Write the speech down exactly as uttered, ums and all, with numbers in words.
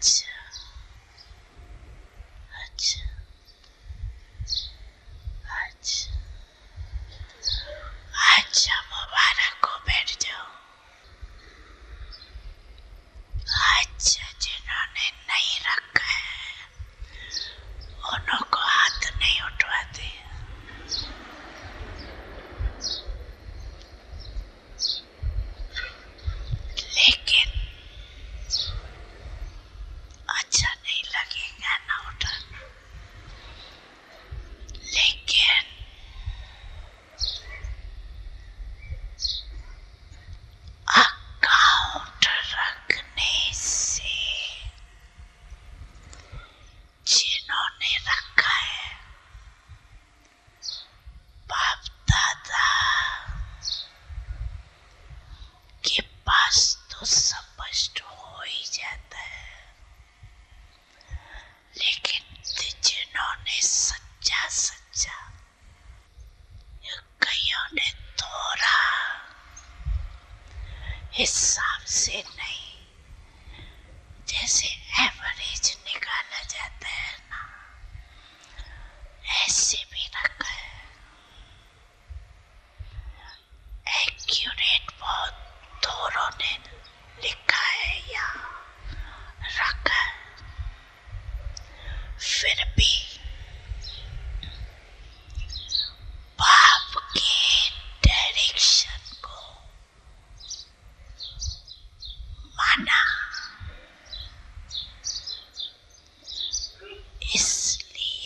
अच्छा अच्छा अच्छा अच्छा, मुबारक हो, बैठ जाओ। अच्छा, जिन्होंने नहीं रखा है उन्हों को हाथ नहीं उठवाते। लेकिन अच्छा नहीं लगेगा ना उठाना। लेकिन अकाउंट रखने से जिन्होंने रखा है बाप दादा के पास तो स्पष्ट हो ही जाता है। लेकिन जिन्होंने सच्चा सच्चा, कईयों ने थोड़ा हिसाब से नहीं, जैसे